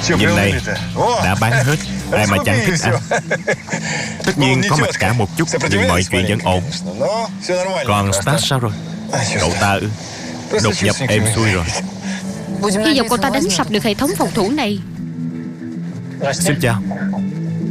Nhìn này, đã bán hết. Ai mà chẳng thích ăn. Tất nhiên có mặc cả một chút, nhưng mọi chuyện vẫn ổn. Còn Stas sao rồi? Cậu ta ư? Đột nhập êm xuôi rồi. Hy vọng cậu ta đánh sập được hệ thống phòng thủ này. Xin chào.